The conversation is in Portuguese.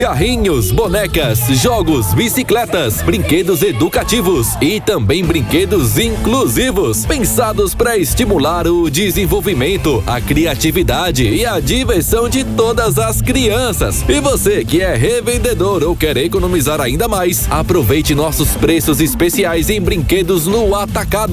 Carrinhos, bonecas, jogos, bicicletas, brinquedos educativos e também brinquedos inclusivos, pensados para estimular o desenvolvimento, a criatividade e a diversão de todas as crianças. E você que é revendedor ou quer economizar ainda mais, aproveite nossos preços especiais em brinquedos no atacado.